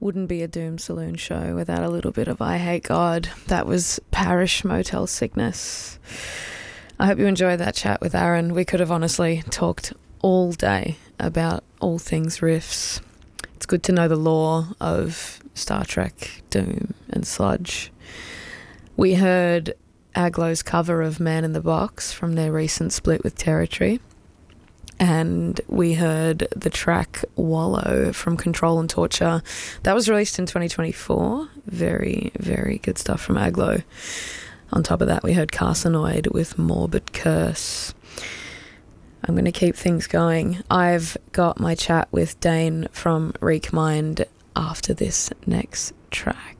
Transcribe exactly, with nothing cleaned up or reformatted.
wouldn't be a Doom Saloon show without a little bit of I Hate God. That was Parish Motel Sickness. I hope you enjoyed that chat with Aaron. We could have honestly talked all day about all things riffs. It's good to know the lore of Star Trek, Doom and sludge. We heard Aglow's cover of Man in the Box from their recent split with Territory. And we heard the track Wallow from Control and Torture. That was released in twenty twenty-four. Very, very good stuff from Aglow. On top of that, we heard Carcinoid with Morbid Curse. I'm going to keep things going. I've got my chat with Dane from Reek Mind after this next track.